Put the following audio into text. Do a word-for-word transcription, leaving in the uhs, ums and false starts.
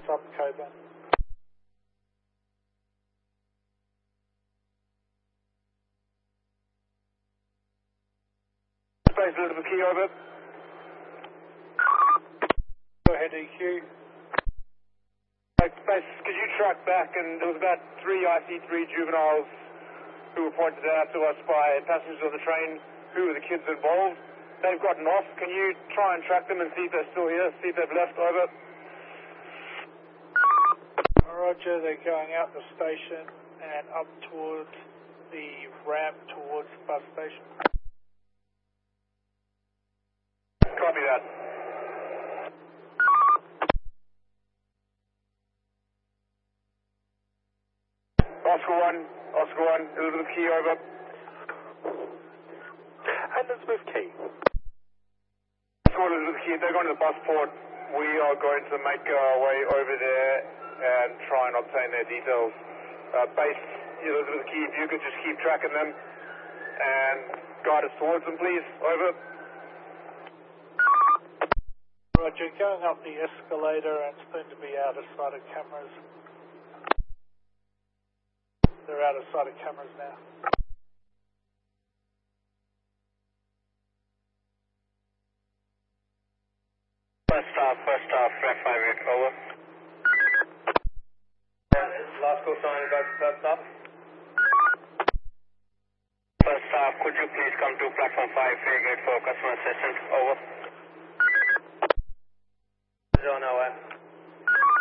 Southern Coburn. Space Elizabeth Key, over. Go ahead, E Q. Space, could you track back, and there was about three I C three juveniles who were pointed out to us by passengers on the train who were the kids involved. They've gotten off. Can you try and track them and see if they're still here, see if they've left, over? Roger, they're going out the station and up towards the ramp towards the bus station. Copy that. Oscar one, Oscar one, Elizabeth Key, over. Elizabeth Key. Oscar one, Elizabeth Key, they're going to the bus port. We are going to make our way over there and try and obtain their details. Uh, base Elizabeth Key, if you could just keep tracking them and guide us towards them, please, over. Roger, going up the escalator and soon to be out of sight of cameras. They're out of sight of cameras now. First stop, first stop, track five eight, over. Last call sign, that's first stop. First stop, could you please come to platform five, fare gate for customer assistance, over. Zone, over.